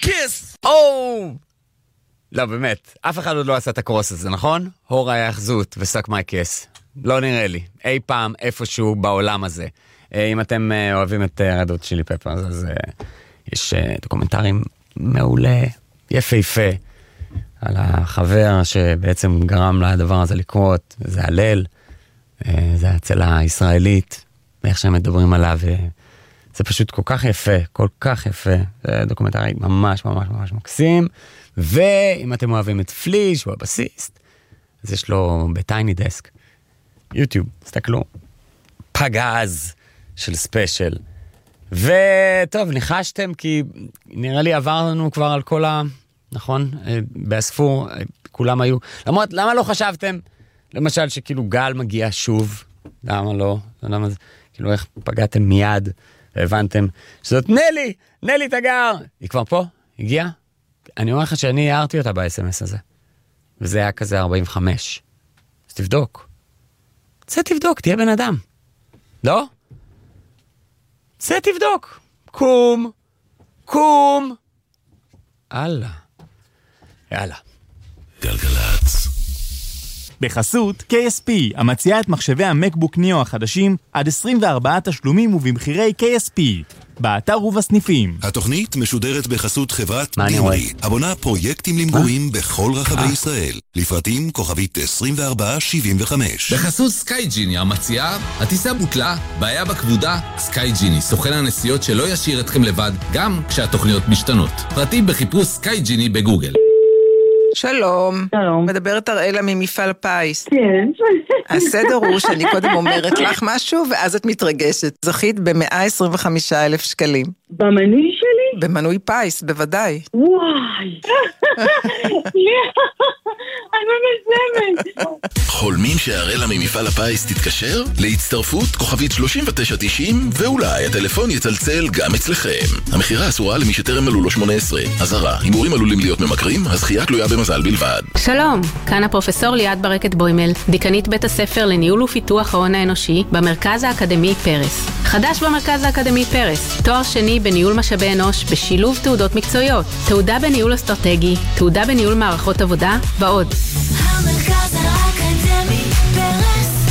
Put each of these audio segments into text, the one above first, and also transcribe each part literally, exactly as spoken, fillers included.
kiss! או! לא, באמת, אף אחד עוד לא עשה את הקרוס הזה, נכון? הור ההאחזות וסק מי כיס. לא נראה לי. אי פעם, איפשהו בעולם הזה. אם אתם אוהבים את רדות צ'ילי פפרס, אז יש דוקומנטרים מעולה, יפה יפה, על החבר שבעצם גרם לדבר הזה לקרות, זה הלל, זה הצלה הישראלית, ואיך שהם מדברים עליו, זה פשוט כל כך יפה, כל כך יפה, זה דוקומנטרי ממש ממש ממש מקסים, ואם אתם אוהבים את פליש, הוא הבסיסט, אז יש לו בטייני דסק, יוטיוב, תסתכלו, פגז של ספיישל, וטוב, ניחשתם, כי נראה לי עבר לנו כבר על כל ה... נכון? באספור, כולם היו... למרות, למה לא חשבתם, למשל, שכאילו גל מגיע שוב? למה לא? למה זה? כאילו, איך פגעתם מיד, והבנתם שזאת נלי, נלי תגר. היא כבר פה? הגיעה? אני אומר לך שאני הערתי אותה ב-אס אם אס הזה. וזה היה כזה ארבעים וחמש. אז תבדוק. זה תבדוק, תהיה בן אדם. לא? זה תבדוק. קום. קום. אללה. יאללה. גלגלצ. בחסות קיי אס פי, המציעה את מחשבי המקבוק ניאו החדשים עד עשרים וארבעה תשלומים ובמחירי קיי אס פי. באתר ובסניפים. התוכנית משודרת בחסות חברת דימרי, הבונה פרויקטים למגורים בכל רחבי ישראל. לפרטים כוכבית עשרים וארבע שבעים וחמש. בחסות סקייג'יני המציעה, הטיסה בוטלה, בעיה בכבודה, סקייג'יני, סוכן הנסיעות שלא ישאיר אתכם לבד, גם כשהתוכניות משתנות. פרטים בחיפוש סקייג'יני בגוגל. שלום. שלום. מדברת אראלה ממפעל פיס. כן. הסדר הוא שאני קודם אומרת לך משהו, ואז את מתרגשת. זכית ב-מאה עשרים וחמישה אלף שקלים. במנוי שלי? במנוי פיס, בוודאי. וואי. אני ממזמת. חולמים שהראלה ממפעל הפיס תתקשר? להצטרפות כוכבית שלושים ותשע תשעים, ואולי הטלפון יצלצל גם אצלכם. המחירה אסורה למי שטרם מלאו לו שמונה עשרה. אזהרה, הימורים עלולים להיות ממכרים, הזכייה תלויה במזל בלבד. שלום, כאן הפרופסור ליאת ברקת בוימל, דיקנית בית הספר לניהול ופיתוח ההון האנושי במרכז האקדמי פרס. חדש במרכז האקדמי פרס, תואר שני בניהול משאבי אנוש בשילוב תעודות מקצועיות, תעודה בניהול אסטרטגי, תעודה בניהול מערכות עבודה ועוד. המרכז האקדמי פרס,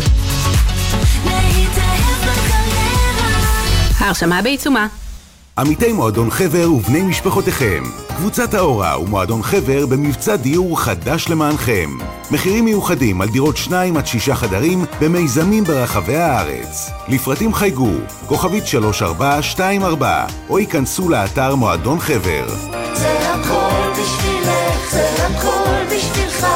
להתאהב בקריירה. ההרשמה בעיצומה. עמיתי מועדון חבר ובני משפחותיכם. קבוצת האורה ומועדון חבר במבצע דיור חדש למענכם. מחירים מיוחדים על דירות שניים עד שישה חדרים במיזמים ברחבי הארץ. לפרטים חייגו, כוכבית שלוש ארבע שתיים ארבע, או ייכנסו לאתר מועדון חבר. זה הכל בשבילך, זה הכל בשבילך,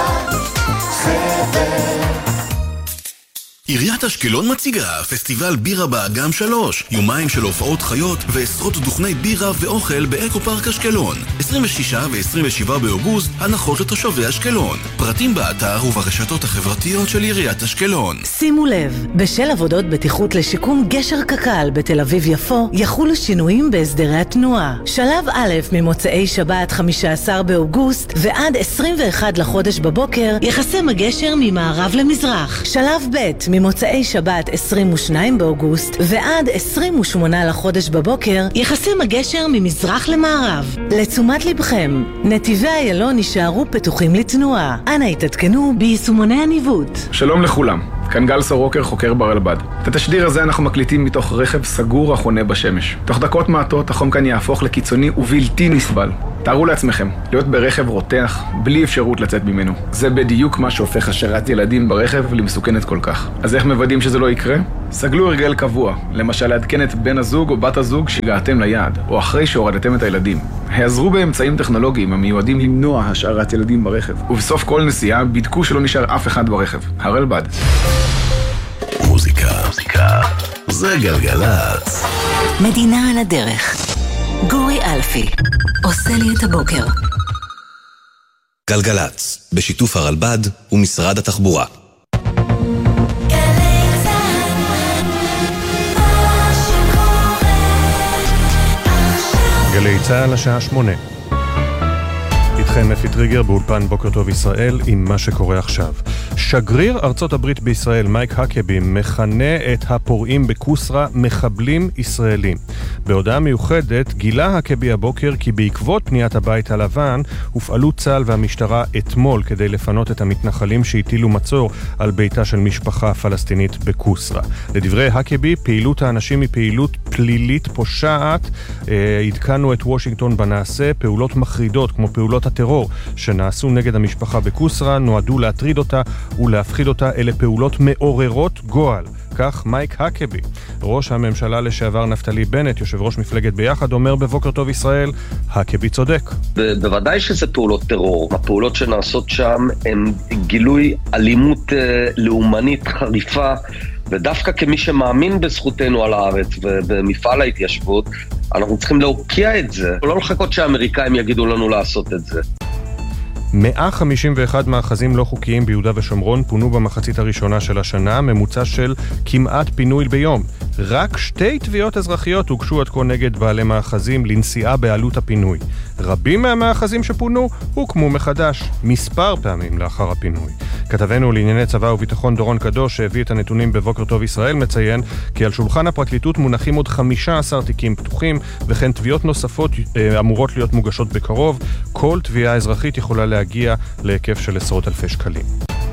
חבר. עיריית אשקלון מציגה פסטיבל בירה באגם שלוש, יומיים של הופעות חיות ועשרות דוכני בירה ואוכל באקו פארק אשקלון. עשרים ושישה ו-עשרים ושבעה באוגוסט, הנחות לתושבי אשקלון. פרטים באתר וברשתות החברתיות של עיריית אשקלון. שימו לב, בשל עבודות בטיחות לשיקום גשר קק"ל בתל אביב יפו, יחולו שינויים בהסדרי התנועה. שלב א' ממוצאי שבת חמישה עשר באוגוסט ועד עשרים ואחד לחודש בבוקר, יחסם הגשר ממערב למזרח. שלב ב' ממוצאי שבת עשרים ושניים באוגוסט ועד עשרים ושמונה לחודש בבוקר, יחסם הגשר ממזרח למערב. לתשומת לבכם, נתיבי איילון יישארו פתוחים לתנועה. אנא התעדכנו ביישומוני הניווט. שלום לכולם, כאן גל סורוקר, חוקר ברלב"ד. את התשדיר הזה אנחנו מקליטים מתוך רכב סגור החונה בשמש. תוך דקות מעטות החום כאן יהפוך לקיצוני ובלתי נסבל. תארו לעצמכם, להיות ברכב רותח, בלי אפשרות לצאת ממנו. זה בדיוק מה שהופך השארת ילדים ברכב למסוכנת כל כך. אז איך מוודאים שזה לא יקרה? סגלו הרגל קבוע, למשל לעדכן את בן הזוג או בת הזוג שהגעתם ליעד, או אחרי שהורדתם את הילדים. העזרו באמצעים טכנולוגיים המיועדים למנוע השארת ילדים ברכב. ובסוף כל נסיעה, בדקו שלא נשאר אף אחד ברכב. הרלב"ד. מוזיקה, מוזיקה, זה גלגלצ. מדינה על הדרך. גורי אלפי עושה לי את הבוקר. גלגלצ, בשיתוף הרלב"ד ומשרד התחבורה. גלי צהל השעה שמונה. איתכם אפי טריגר באולפן בוקר טוב ישראל עם מה שקורה עכשיו. שגריר ארצות הברית בישראל מייק הקבי מכנה את הפורעים בקוסרה מחבלים ישראלים. בהודעה מיוחדת גילה הקבי הבוקר כי בעקבות פניית הבית הלבן הופעלו צה"ל והמשטרה אתמול כדי לפנות את המתנחלים שהטילו מצור על ביתה של משפחה פלסטינית בקוסרה. לדברי הקבי, פעילות האנשים היא פעילות פלילית פושעת. עדכנו את וושינגטון בנעשה. פעולות מחרידות כמו פעולות הטרור שנעשו נגד המשפחה בקוסרה נועדו להטריד אותה ולהפחיד אותה. אלה פעולות מעוררות גועל. כך מייק הקבי, ראש הממשלה לשעבר נפתלי בנט, יושב ראש מפלגת ביחד, אומר בבוקר טוב ישראל, הקבי צודק. בוודאי שזה פעולות טרור. הפעולות שנעשות שם הן גילוי אלימות לאומנית חריפה, ודווקא כמי שמאמין בזכותנו על הארץ ובמפעל ההתיישבות, אנחנו צריכים להוקיע את זה. לא לחכות שהאמריקאים יגידו לנו לעשות את זה. מאה חמישים ואחד מאחזים לא חוקיים ביהודה ושומרון פונו במחצית הראשונה של השנה, ממוצע של כמעט פינוי ביום. רק שתי תביעות אזרחיות הוגשו עד כה נגד בעלי מאחזים לנשיאה בעלות הפינוי. רבים מהמאחזים שפונו הוקמו מחדש, מספר פעמים לאחר הפינוי. כתבנו לענייני צבא וביטחון דורון קדוש, שהביא את הנתונים בבוקר טוב ישראל, מציין כי על שולחן הפרקליטות מונחים עוד חמישה עשר תיקים פתוחים, וכן תביעות נוספות אה, אמורות להיות מוגשות בקרוב. כל תביעה אזרחית יכולה להגיע להיקף של עשרות אלפי שקלים.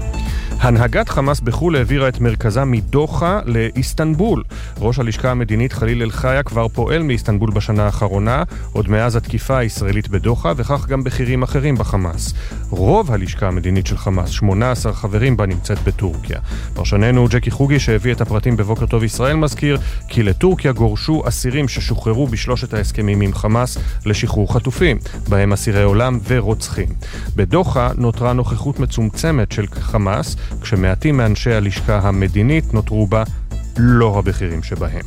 הנהגת חמאס בחול העבירה את מרכזה מדוחה לאיסטנבול. ראש הלשכה המדינית חליל אל-חיה כבר פועל מאיסטנבול בשנה האחרונה, עוד מאז התקיפה הישראלית בדוחה, וכך גם בכירים אחרים בחמאס. רוב הלשכה המדינית של חמאס, שמונה עשר חברים בה, נמצאת בטורקיה. פרשננו ג'קי חוגי, שהביא את הפרטים בבוקר טוב ישראל, מזכיר כי לטורקיה גורשו אסירים ששוחררו בשלושת ההסכמים עם חמאס לשחרור חטופים, בהם אסירי עולם ורוצחים. בדוחה נותרה נוכחות מצומצמת של חמאס, כשמעטים מאנשי הלשכה המדינית נותרו בה לא הבכירים שבהם.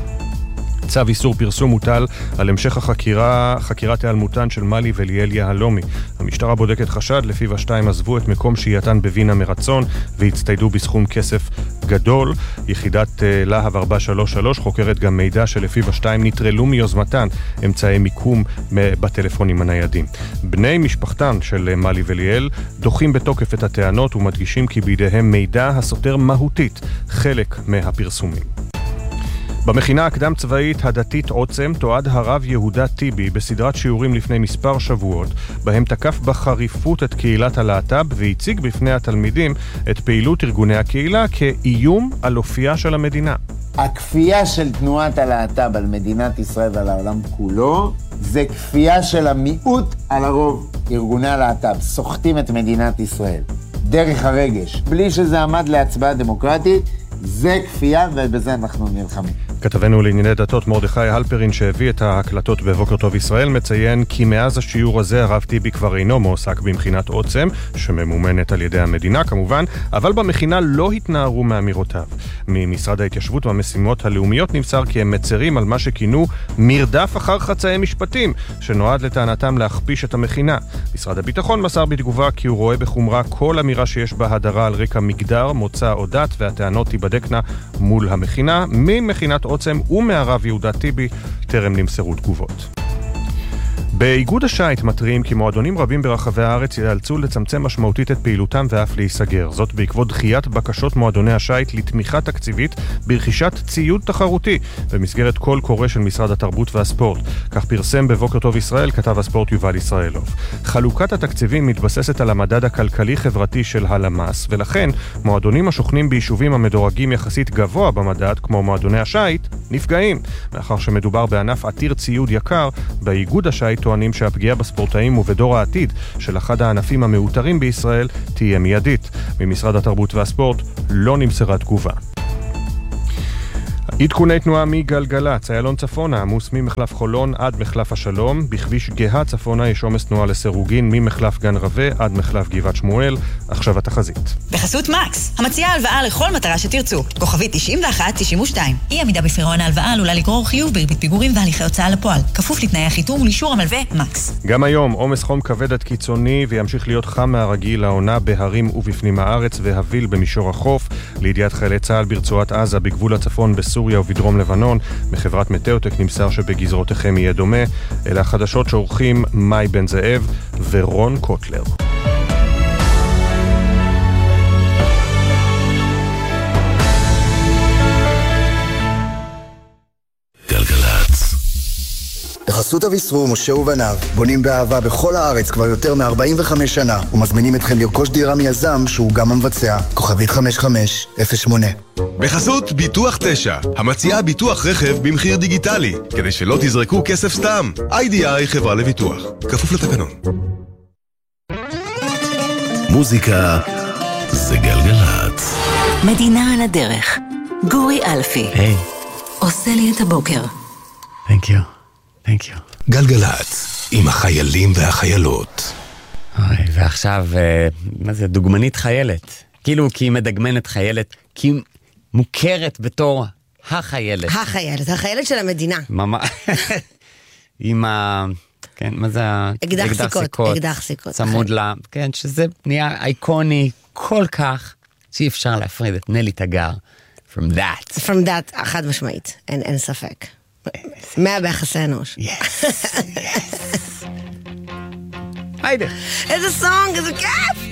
צו איסור פרסום מוטל על המשך החקירה, חקירת העלמותן של מלי וליאל יהלומי. המשטרה בודקת חשד לפיו השתיים עזבו את מקום שהייתן בווינה מרצון והצטיידו בסכום כסף גדול. יחידת להב ארבע שלוש שלוש חוקרת גם מידע שלפיו השתיים נטרלו מיוזמתן אמצעי מיקום בטלפונים הניידים. בני משפחתן של מלי וליאל דוחים בתוקף את הטענות ומדגישים כי בידיהם מידע הסותר מהותית חלק מהפרסומים. במכינה הקדם צבאית הדתית עוצם תועד הרב יהודה טיבי בסדרת שיעורים לפני מספר שבועות, בהם תקף בחריפות את קהילת הלהט"ב והציג בפני התלמידים את פעילות ארגוני הקהילה כאיום על אופייה של המדינה. הכפייה של תנועת הלהט"ב על מדינת ישראל ועל העולם כולו זה כפייה של המיעוט על הרוב. ארגוני הלהט"ב סוחטים את מדינת ישראל דרך הרגש, בלי שזה עמד להצבעה דמוקרטית. זה כפייה, ובזה אנחנו נלחמים. כתבנו לענייני דתות מרדכי הלפרין, שהביא את ההקלטות בבוקר טוב ישראל, מציין כי מאז השיעור הזה הרב טיבי כבר אינו מועסק במכינת עוצם, שממומנת על ידי המדינה כמובן, אבל במכינה לא התנערו מאמירותיו. ממשרד ההתיישבות והמשימות הלאומיות נמסר כי הם מצרים על מה שכינו מרדף אחר חצאי משפטים, שנועד לטענתם להכפיש את המכינה. משרד הביטחון מסר בתגובה כי הוא רואה בחומרה כל אמירה שיש בה הדרה על רקע מגדר, מוצא או דת, והטענות תיבדקנה מול המכינה. ממכינת עוצם ומהרב יהודה טיבי טרם נמסרו תגובות. באיגוד השייט מתריעים כי מועדונים רבים ברחבי הארץ ייאלצו לצמצם משמעותית את פעילותם ואף להיסגר. זאת בעקבות דחיית בקשות מועדוני השייט לתמיכה תקציבית ברכישת ציוד תחרותי במסגרת קול קורא של משרד התרבות והספורט. כך פרסם בבוקר טוב ישראל כתב הספורט יובל ישראלוב. חלוקת התקציבים מתבססת על המדד הכלכלי-חברתי של הלמ"ס, ולכן מועדונים השוכנים ביישובים המדורגים יחסית גבוה במדד, כמו מועדוני השייט, נפגעים. מאחר שמדובר בענף עתיר ציוד יקר, באיגוד השייט טוענים שהפגיעה בספורטאים ובדור העתיד של אחד הענפים המאותרים בישראל תהיה מיידית. ממשרד התרבות והספורט לא נמסרה תגובה. עדכוני תנועה מגלגלצ, איילון צפונה, עמוס ממחלף חולון עד מחלף השלום, בכביש גאה צפונה יש עומס תנועה לסירוגין ממחלף גן רווה עד מחלף גבעת שמואל. עכשיו התחזית. בחסות מקס, המציעה הלוואה לכל מטרה שתרצו, כוכבית תשעים ואחת תשעים ושתיים. אי עמידה בפירעון ההלוואה עלולה לגרור חיוב בריבית פיגורים והליכי הוצאה לפועל, כפוף לתנאי החיתום ולאישור המלווה מקס. גם היום עומס חום כבד עד קיצוני וימשיך להיות חם מהרגיל לעונה בהרים ובפנים הארץ והביל במישור החוף. לידיעת חיילי צה"ל ברצועת עזה בגבול הצפון בסוריה ובדרום לבנון, מחברת מטאוטק נמסר שבגזרותיכם יהיה דומה. אלה החדשות שעורכים מאי בן זאב ורון קוטלר. בחסות אביסרור, משה ובניו. בונים באהבה בכל הארץ כבר יותר מ-ארבעים וחמש שנה, ומזמינים אתכם לרכוש דירה מיזם שהוא גם המבצע. כוכבית חמש חמש אפס שמונה. בחסות ביטוח תשע, המציעה ביטוח רכב במחיר דיגיטלי, כדי שלא תזרקו כסף סתם. איי די איי חברה לביטוח. כפוף לתקנון. מוזיקה זה גלגלצ. מדינה על הדרך. גורי אלפי. היי. עושה לי את הבוקר. Thank you. Thank you. גלגלצ, עם החיילים והחיילות. אוי, ועכשיו, מה זה, דוגמנית חיילת. כאילו, כי היא מדגמנת חיילת, כי היא מוכרת בתור החיילת. החיילת, החיילת של המדינה. ממש. עם ה... כן, מה זה? אקדח סיכות. אקדח סיכות. צמוד לה, כן, שזה נהיה אייקוני כל כך, שאי אפשר להפריד את נלי תגר. From that. From that, חד משמעית. אין, אין ספק. מאה ביחסי אנוש. Yes, yes. היידה. איזה סונג, איזה כיף!